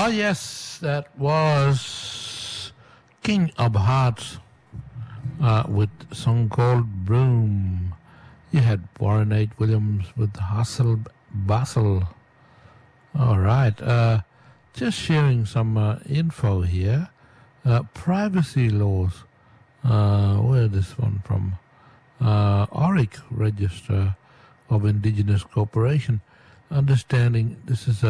Oh, yes, that was King of Hearts with a song called Broom. You had Warren 8 Williams with Hustle Bustle. All right, just sharing some info here. Privacy laws. Where is this one from? ORIC, Register of Indigenous Corporation. Understanding, this is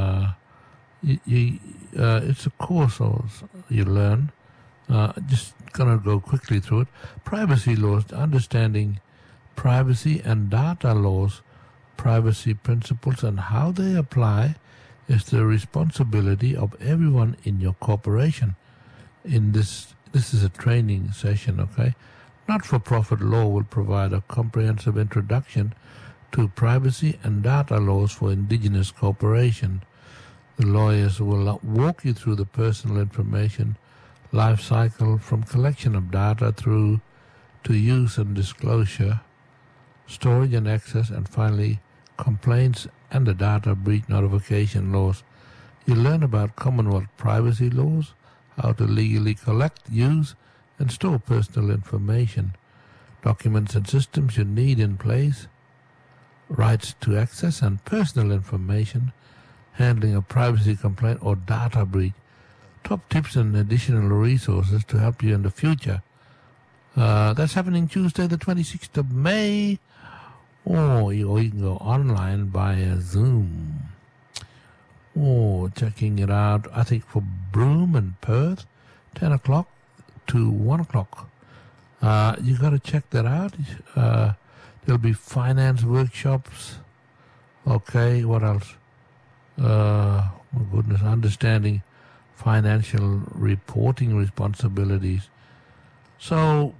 it's a course you learn. Just gonna go quickly through it. Privacy laws, understanding privacy and data laws, privacy principles and how they apply is the responsibility of everyone in your corporation. In this is a training session, okay? Not-for-profit law will provide a comprehensive introduction to privacy and data laws for Indigenous corporations. The lawyers will walk you through the personal information life cycle from collection of data through to use and disclosure, storage and access, and finally complaints and the data breach notification laws. You learn about Commonwealth privacy laws, how to legally collect, use, and store personal information, documents and systems you need in place, rights to access and personal information, handling a privacy complaint or data breach, top tips and additional resources to help you in the future. That's happening Tuesday the 26th of May, or you can go online via Zoom. Checking it out, I think for Broome and Perth, 10 o'clock to 1 o'clock. You got to check that out. There'll be finance workshops. Okay, what else? My goodness, understanding financial reporting responsibilities. So,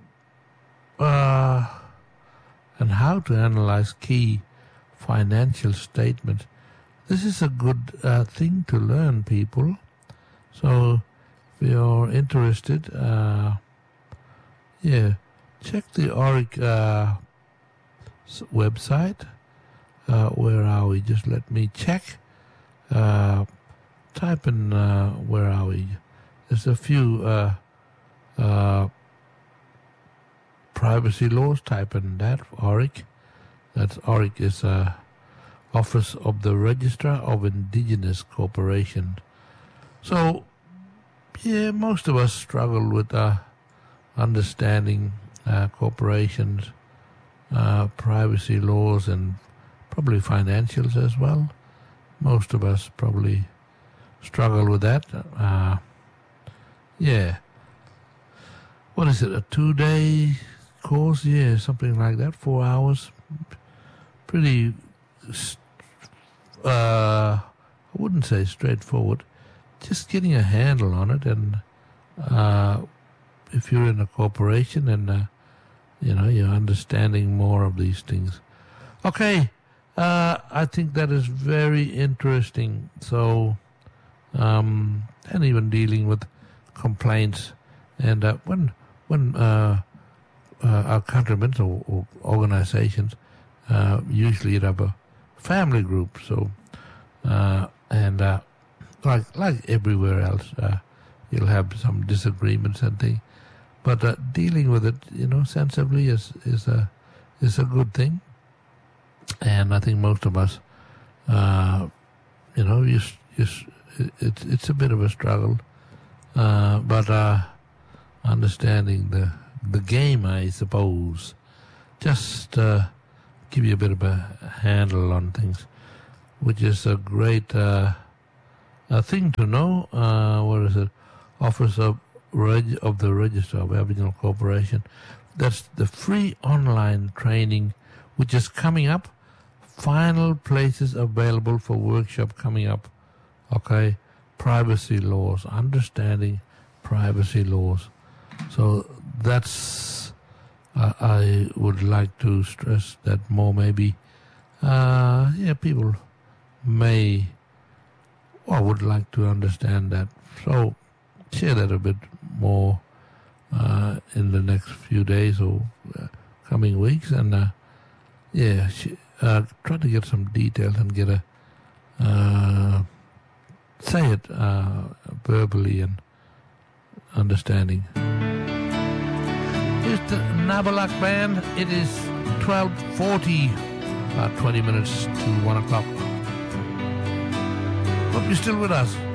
and how to analyze key financial statements. This is a good thing to learn, people. So, if you're interested, check the ORIC website. Where are we? Just let me check. Type in, where are we? There's a few privacy laws. Type in that, ORIC. That's ORIC is Office of the Registrar of Indigenous Corporations. So, most of us struggle with understanding corporations, privacy laws, and probably financials as well. Most of us probably struggle with that. What is it, a 2-day course? Yeah, something like that, 4 hours. Pretty, I wouldn't say straightforward. Just getting a handle on it, and if you're in a corporation and, you're understanding more of these things. Okay, I think that is very interesting. So, and even dealing with complaints, and when our countrymen or organizations usually have a family group, so like everywhere else, you'll have some disagreements and things, but dealing with it, sensibly is a good thing. And I think most of us, it's a bit of a struggle, but understanding the game, I suppose, just give you a bit of a handle on things, which is a great thing to know. What is it? Office of the Registrar of Aboriginal Corporation. That's the free online training, which is coming up. Final places available for workshop coming up. Okay, privacy laws, understanding privacy laws. So that's, I would like to stress that more. Maybe, people may or would like to understand that. So share that a bit more in the next few days or coming weeks, and try to get some details and get say it verbally and understanding. Here's the Nabalak Band. It is 12:40, about 20 minutes to 1 o'clock. Hope you're still with us.